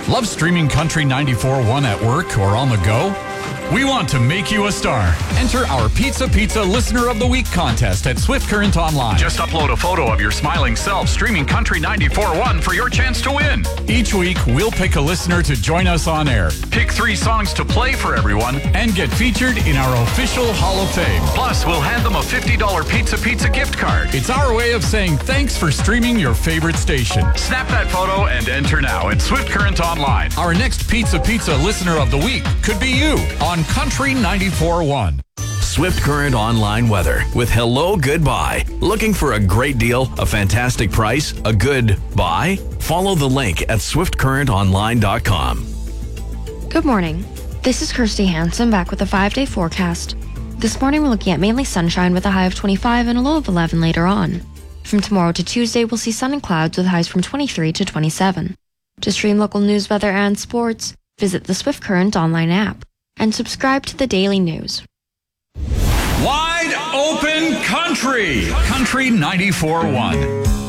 Love streaming Country 94.1 at work or on the go? We want to make you a star. Enter our Pizza Listener of the Week contest at Swift Current Online. Just upload a photo of your smiling self streaming Country 94.1 for your chance to win. Each week, we'll pick a listener to join us on air, pick 3 songs to play for everyone, and get featured in our official Hall of Fame. Plus, we'll hand them a $50 Pizza gift card. It's our way of saying thanks for streaming your favorite station. Snap that photo and enter now at Swift Current Online. Our next Pizza Listener of the Week could be you on Country 94.1. Swift Current Online weather with Hello Goodbye. Looking for a great deal, a fantastic price, a good buy? Follow the link at swiftcurrentonline.com. Good morning. This is Kirsty Hansen back with a 5-day forecast. This morning we're looking at mainly sunshine with a high of 25 and a low of 11 later on. From tomorrow to Tuesday, we'll see sun and clouds with highs from 23 to 27. To stream local news, weather, and sports, visit the Swift Current Online app and subscribe to the daily news. Wide Open Country. Country 94.1.